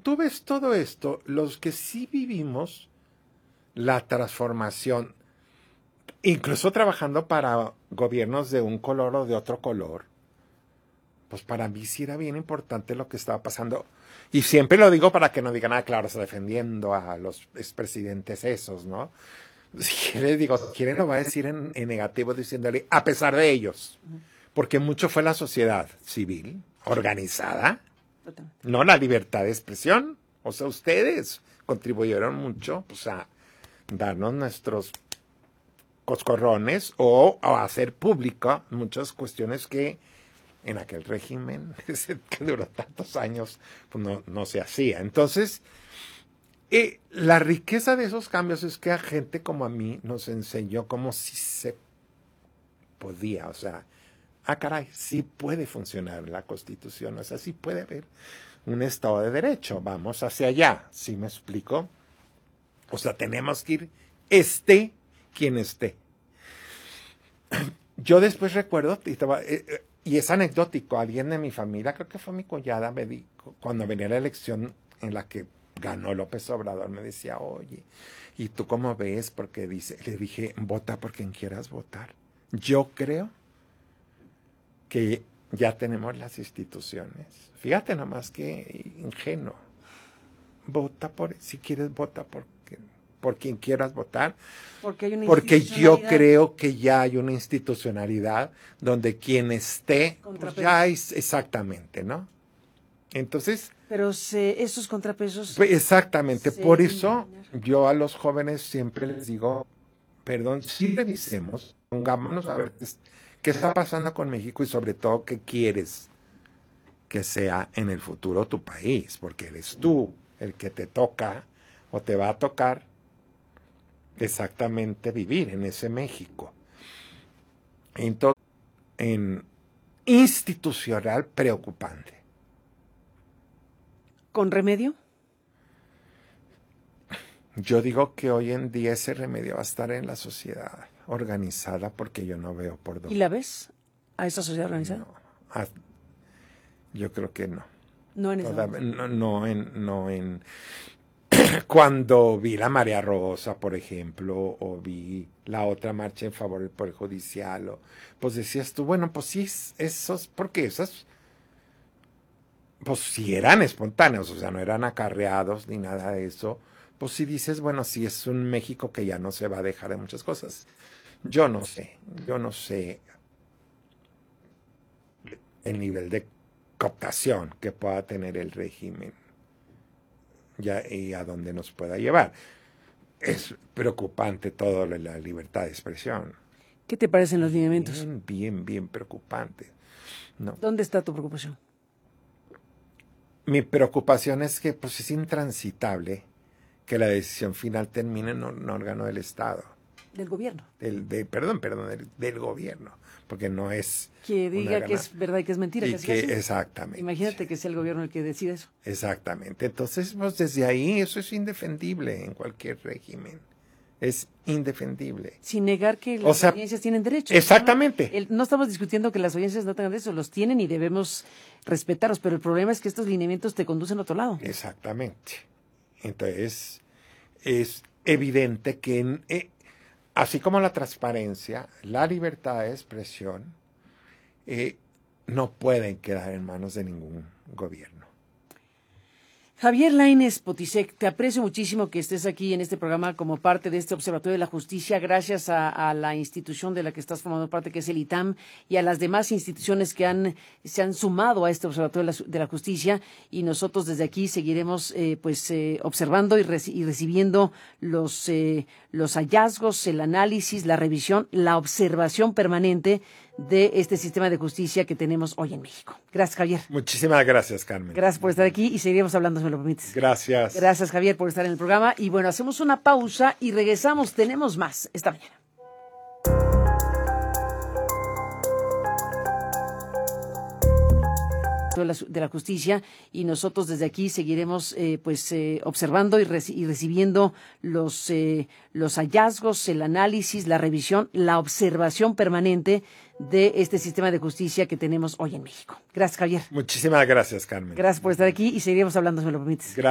tú ves todo esto, los que sí vivimos la transformación, incluso trabajando para gobiernos de un color o de otro color, pues para mí sí era bien importante lo que estaba pasando. Y siempre lo digo para que no digan, claro, está defendiendo a los expresidentes esos, ¿no? Si quiere, digo, quiere lo va a decir en negativo, diciéndole, a pesar de ellos. Porque mucho fue la sociedad civil, organizada, no la libertad de expresión. O sea, ustedes contribuyeron mucho, pues, a darnos nuestros coscorrones o a hacer pública muchas cuestiones que en aquel régimen que duró tantos años pues no se hacía. Entonces, la riqueza de esos cambios es que a gente como a mí nos enseñó cómo sí se podía, o sea, caray, sí puede funcionar la Constitución, o sea, sí puede haber un Estado de Derecho, vamos hacia allá, ¿sí me explico? O sea, tenemos que ir esté quien esté. Yo después recuerdo, y es anecdótico, alguien de mi familia, creo que fue mi cuñada, me dijo, cuando venía la elección en la que ganó López Obrador, me decía, oye, ¿y tú cómo ves? Porque le dije, vota por quien quieras votar. Yo creo que ya tenemos las instituciones. Fíjate nomás que ingenuo. Vota si quieres, vota por quien quieras votar. Porque yo creo que ya hay una institucionalidad donde quien esté, pues ya es exactamente, ¿no? Entonces... Pero esos contrapesos... Pues exactamente, por eso yo a los jóvenes siempre les digo, perdón, sí revisemos, pongámonos a ver qué está pasando con México y sobre todo qué quieres que sea en el futuro tu país, porque eres tú el que te toca o te va a tocar exactamente vivir en ese México. Entonces, en institucional preocupante. ¿Con remedio? Yo digo que hoy en día ese remedio va a estar en la sociedad organizada porque yo no veo por dónde. ¿Y la ves a esa sociedad organizada? No, yo creo que no. No en esa. No en cuando vi la Marea Rosa, por ejemplo, o vi la otra marcha en favor del Poder Judicial, pues decías tú, bueno, pues sí, esos, porque esas, pues sí eran espontáneos, o sea, no eran acarreados ni nada de eso, pues sí dices, bueno, sí es un México que ya no se va a dejar de muchas cosas. Yo no sé el nivel de cooptación que pueda tener el régimen y a dónde nos pueda llevar. Es preocupante todo la libertad de expresión. ¿Qué te parecen los lineamientos? Bien preocupante. No. ¿Dónde está tu preocupación? Mi preocupación es que pues, es intransitable que la decisión final termine en un órgano del Estado. Del gobierno. Del gobierno, porque no es... Que diga que es verdad y que es mentira. Exactamente. Imagínate que sea el gobierno el que decida eso. Exactamente. Entonces, pues desde ahí eso es indefendible en cualquier régimen. Es indefendible. Sin negar que las audiencias tienen derechos. Exactamente. No estamos discutiendo que las audiencias no tengan derechos, los tienen y debemos respetarlos, pero el problema es que estos lineamientos te conducen a otro lado. Exactamente. Entonces, es evidente que así como la transparencia, la libertad de expresión, no pueden quedar en manos de ningún gobierno. Javier Lainez Potisek, te aprecio muchísimo que estés aquí en este programa como parte de este Observatorio de la Justicia, gracias a la institución de la que estás formando parte, que es el ITAM, y a las demás instituciones que se han sumado a este Observatorio de la Justicia, y nosotros desde aquí seguiremos observando y recibiendo los hallazgos, el análisis, la revisión, la observación permanente de este sistema de justicia que tenemos hoy en México. Gracias, Javier. Muchísimas gracias, Carmen. Gracias por estar aquí y seguiremos hablando, si me lo permites. Gracias. Gracias, Javier, por estar en el programa. Y bueno, hacemos una pausa y regresamos. Tenemos más esta mañana. De la justicia, y nosotros desde aquí seguiremos observando y recibiendo los hallazgos, el análisis, la revisión, la observación permanente de este sistema de justicia que tenemos hoy en México. Gracias, Javier. Muchísimas gracias, Carmen. Gracias por estar aquí y seguiremos hablando, si me lo permites.